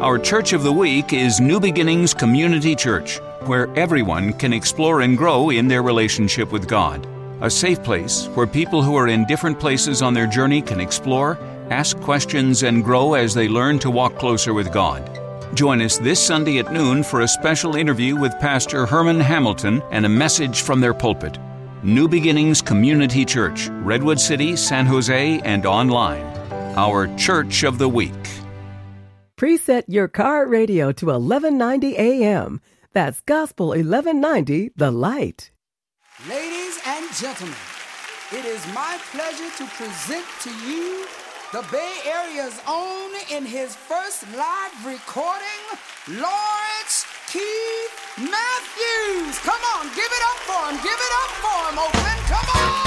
Our Church of the Week is New Beginnings Community Church, where everyone can explore and grow in their relationship with God. A safe place where people who are in different places on their journey can explore, ask questions, and grow as they learn to walk closer with God. Join us this Sunday at noon for a special interview with Pastor Herman Hamilton and a message from their pulpit. New Beginnings Community Church, Redwood City, San Jose, and online. Our Church of the Week. Preset your car radio to 1190 AM. That's Gospel 1190, The Light. Ladies and gentlemen, it is my pleasure to present to you the Bay Area's own, in his first live recording, Lawrence Keith Matthews. Come